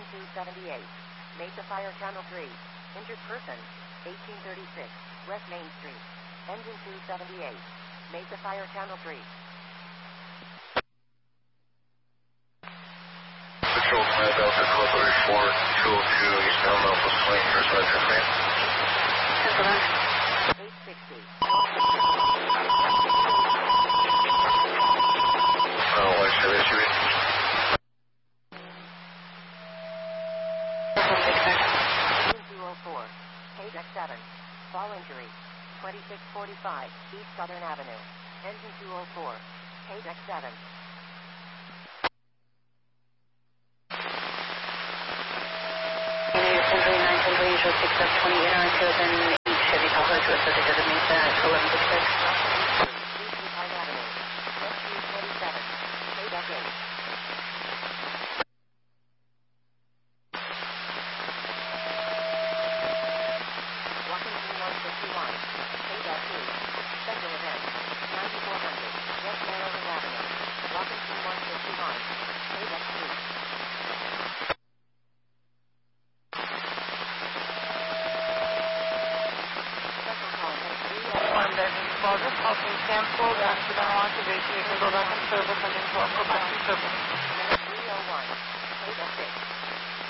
Engine 278. Mesa Fire Channel 3. Injured person. 1836. West Main Street. Engine 278. Mesa Fire Channel 3. Patrol 5 Delta 1234, 202 Eastbound Alpha Swing, first Roger frame. 860. Watch the SUV. 204. Page X7. Fall injury. 2645 East Southern Avenue. Engine 204. Page X7. Usual 6 up 28 on to then Chevy Tahoe to a subject of the Mesa at 1166. East Pine Avenue. SU 47. Page X8. Washington 151. Page X2. Special event. 9400 West Maryland Avenue. Washington 151. Page X2. Helping cancelled, accidental activation, vehicle go back in service and then go back in service. 301. Page X6.